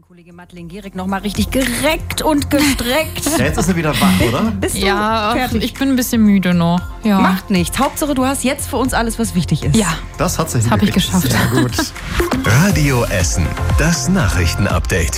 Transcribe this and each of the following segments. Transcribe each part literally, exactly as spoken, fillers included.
Kollege Mattling-Gierig noch mal richtig gereckt und gestreckt. Ja, jetzt ist er wieder wach, oder? Bist du ja, fertig? Ich bin ein bisschen müde noch. Ja. Macht nichts. Hauptsache, du hast jetzt für uns alles, was wichtig ist. Ja, Das hat sich das habe ich geschafft. Sehr gut. Radio Essen, das Nachrichtenupdate.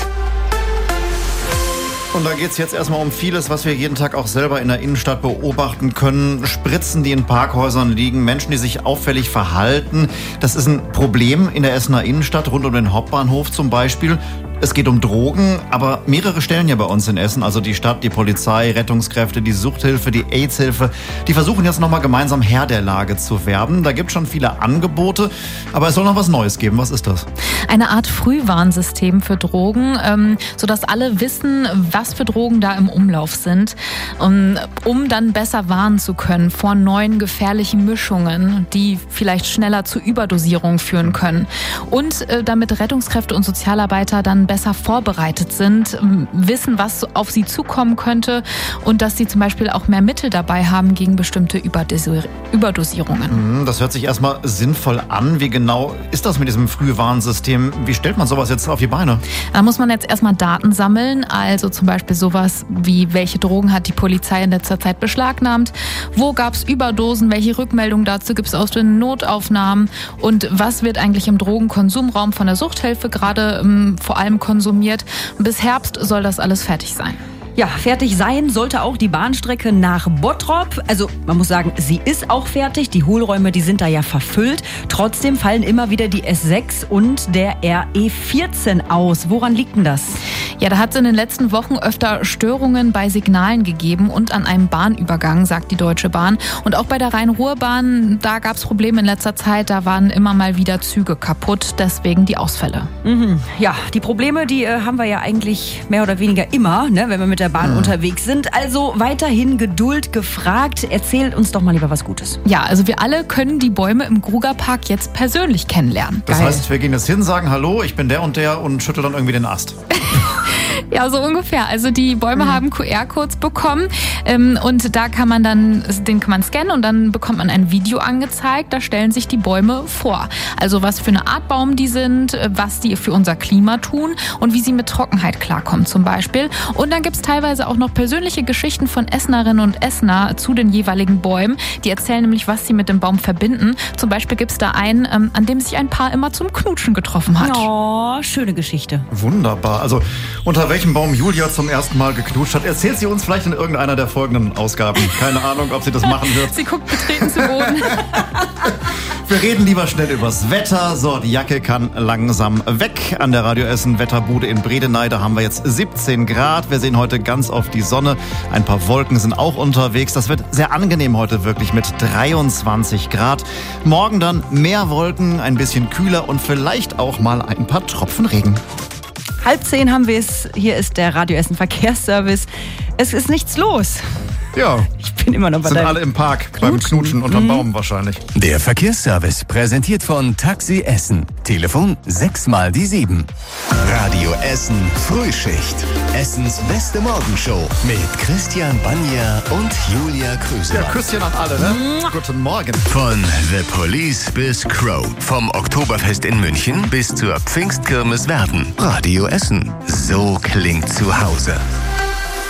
Und da geht es jetzt erstmal um vieles, was wir jeden Tag auch selber in der Innenstadt beobachten können. Spritzen, die in Parkhäusern liegen, Menschen, die sich auffällig verhalten. Das ist ein Problem in der Essener Innenstadt, rund um den Hauptbahnhof zum Beispiel. Es geht um Drogen, aber mehrere Stellen hier bei uns in Essen, also die Stadt, die Polizei, Rettungskräfte, die Suchthilfe, die AIDS-Hilfe, die versuchen jetzt nochmal gemeinsam Herr der Lage zu werden. Da gibt es schon viele Angebote, aber es soll noch was Neues geben. Was ist das? Eine Art Frühwarnsystem für Drogen, ähm, sodass alle wissen, was für Drogen da im Umlauf sind, um, um dann besser warnen zu können vor neuen gefährlichen Mischungen, die vielleicht schneller zu Überdosierungen führen können. Und äh, damit Rettungskräfte und Sozialarbeiter dann besser vorbereitet sind, wissen, was auf sie zukommen könnte und dass sie zum Beispiel auch mehr Mittel dabei haben gegen bestimmte Überdosierungen. Das hört sich erstmal sinnvoll an. Wie genau ist das mit diesem Frühwarnsystem? Wie stellt man sowas jetzt auf die Beine? Da muss man jetzt erstmal Daten sammeln, also zum Beispiel sowas wie, welche Drogen hat die Polizei in letzter Zeit beschlagnahmt, wo gab es Überdosen, welche Rückmeldungen dazu gibt es aus den Notaufnahmen und was wird eigentlich im Drogenkonsumraum von der Suchthilfe gerade ähm, vor allem konsumiert. Bis Herbst soll das alles fertig sein. Ja, fertig sein sollte auch die Bahnstrecke nach Bottrop. Also man muss sagen, sie ist auch fertig. Die Hohlräume, die sind da ja verfüllt. Trotzdem fallen immer wieder die S sechs und der R E vierzehn aus. Woran liegt denn das? Ja, da hat es in den letzten Wochen öfter Störungen bei Signalen gegeben und an einem Bahnübergang, sagt die Deutsche Bahn. Und auch bei der Rhein-Ruhr-Bahn, da gab es Probleme in letzter Zeit. Da waren immer mal wieder Züge kaputt, deswegen die Ausfälle. Mhm. Ja, die Probleme, die äh, haben wir ja eigentlich mehr oder weniger immer, ne, wenn wir mit der Bahn mhm. unterwegs sind. Also weiterhin Geduld gefragt. Erzählt uns doch mal lieber was Gutes. Ja, also wir alle können die Bäume im Grugerpark jetzt persönlich kennenlernen. Das Geil. heißt, wir gehen jetzt hin, sagen Hallo, ich bin der und der und schütteln dann irgendwie den Ast. Ja, so ungefähr. Also die Bäume mhm. haben Q R-Codes bekommen ähm, und da kann man dann, den kann man scannen und dann bekommt man ein Video angezeigt. Da stellen sich die Bäume vor. Also was für eine Art Baum die sind, was die für unser Klima tun und wie sie mit Trockenheit klarkommen zum Beispiel. Und dann gibt es teilweise auch noch persönliche Geschichten von Essenerinnen und Essener zu den jeweiligen Bäumen. Die erzählen nämlich, was sie mit dem Baum verbinden. Zum Beispiel gibt es da einen, ähm, an dem sich ein Paar immer zum Knutschen getroffen hat. Oh, schöne Geschichte. Wunderbar. Also unter welchem Baum Julia zum ersten Mal geknutscht hat, erzählt sie uns vielleicht in irgendeiner der folgenden Ausgaben. Keine Ahnung, ob sie das machen wird. Sie guckt betreten zu Boden. Wir reden lieber schnell übers Wetter. So, die Jacke kann langsam weg. An der Radio Essen Wetterbude in Bredeney, da haben wir jetzt siebzehn Grad. Wir sehen heute ganz auf die Sonne. Ein paar Wolken sind auch unterwegs. Das wird sehr angenehm heute wirklich mit dreiundzwanzig Grad. Morgen dann mehr Wolken, ein bisschen kühler und vielleicht auch mal ein paar Tropfen Regen. Halb zehn haben wir es. Hier ist der Radio Essen Verkehrsservice. Es ist nichts los. Ja, Ich bin immer noch bei sind deinem alle im Park beim Knutschen unterm mhm. Baum wahrscheinlich. Der Verkehrsservice präsentiert von Taxi Essen. Telefon sechs mal die sieben. Radio Essen Frühschicht. Essens beste Morgenshow mit Christian Banja und Julia Krüser. Ja, Küsschen an alle, ne? Guten Morgen. Von The Police bis Crow. Vom Oktoberfest in München bis zur Pfingstkirmes Werden. Radio Essen. So klingt zu Hause.